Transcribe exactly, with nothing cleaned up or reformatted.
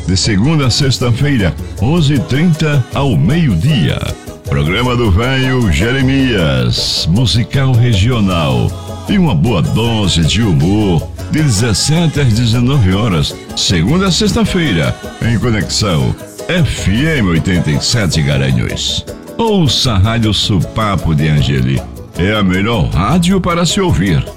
de segunda a sexta-feira, onze e trinta ao meio-dia. Programa do Velho Jeremias, musical regional e uma boa dose de humor, de dezessete às dezenove horas, segunda a sexta-feira, em Conexão F M oitenta e sete Garanhuns. Ouça a Rádio Supapo de Angeli, é a melhor rádio para se ouvir.